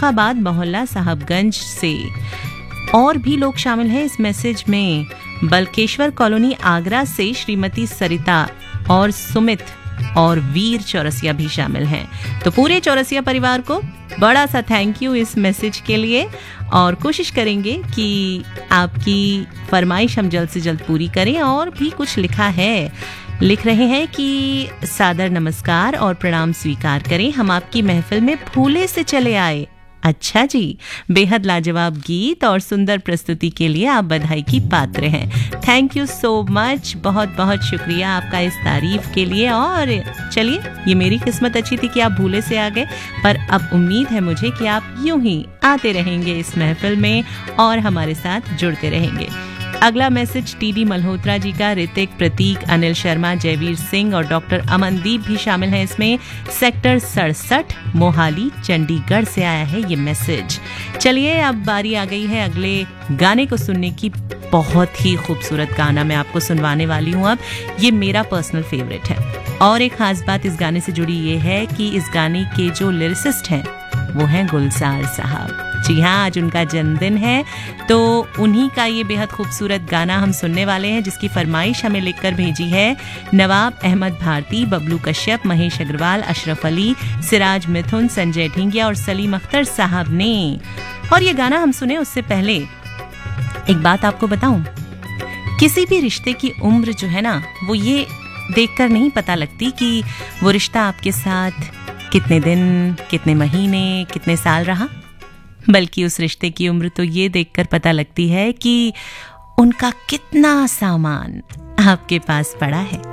फर्रुखाबाद मोहल्ला साहबगंज से। और भी लोग शामिल हैं इस मैसेज में। बलकेश्वर कॉलोनी आगरा से श्रीमती सरिता और सुमित और वीर चौरसिया भी शामिल हैं। तो पूरे चौरसिया परिवार को बड़ा सा थैंक यू इस मैसेज के लिए, और कोशिश करेंगे कि आपकी फरमाइश हम जल्द से जल्द पूरी करें। और भी कुछ लिख रहे हैं कि सादर नमस्कार और प्रणाम स्वीकार करें, हम आपकी महफिल में फूले से चले आए। अच्छा जी, बेहद लाजवाब गीत और सुंदर प्रस्तुति के लिए आप बधाई की पात्र हैं। थैंक यू सो मच, बहुत बहुत शुक्रिया आपका इस तारीफ के लिए। और चलिए, ये मेरी किस्मत अच्छी थी कि आप भूले से आ गए, पर अब उम्मीद है मुझे कि आप यूं ही आते रहेंगे इस महफिल में और हमारे साथ जुड़ते रहेंगे। अगला मैसेज टीडी मल्होत्रा जी का। ऋतिक, प्रतीक, अनिल शर्मा, जयवीर सिंह और डॉक्टर अमनदीप भी शामिल हैं इसमें। सेक्टर 67 मोहाली चंडीगढ़ से आया है ये मैसेज। चलिए, अब बारी आ गई है अगले गाने को सुनने की। बहुत ही खूबसूरत गाना मैं आपको सुनवाने वाली हूँ अब। ये मेरा पर्सनल फेवरेट है, और एक खास बात इस गाने से जुड़ी ये है कि इस गाने के जो लिरिसिस्ट हैं वो हैं गुलजार साहब। जी हाँ, आज उनका जन्मदिन है, तो उन्हीं का ये बेहद खूबसूरत गाना हम सुनने वाले हैं, जिसकी फरमाइश हमें लिखकर भेजी है नवाब अहमद भारती, बबलू कश्यप, महेश अग्रवाल, अशरफ अली, सिराज मिथुन, संजय ढिंगिया और सलीम अख्तर साहब ने। और ये गाना हम सुने उससे पहले एक बात आपको बताऊं, किसी भी रिश्ते की उम्र जो है ना, वो ये देखकर नहीं पता लगती कि वो रिश्ता आपके साथ कितने दिन, कितने महीने, कितने साल रहा, बल्कि उस रिश्ते की उम्र तो ये देखकर पता लगती है कि उनका कितना सामान आपके पास पड़ा है।